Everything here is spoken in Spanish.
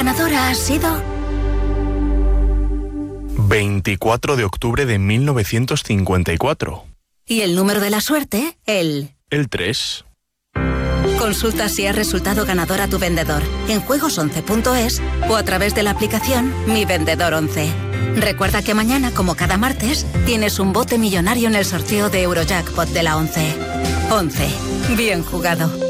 ganadora ha sido 24 de octubre de 1954. Y el número de la suerte, el 3. Consulta si has resultado ganador a tu vendedor en juegos11.es o a través de la aplicación Mi Vendedor 11. Recuerda que mañana, como cada martes, tienes un bote millonario en el sorteo de Eurojackpot de la 11. 11. Bien jugado.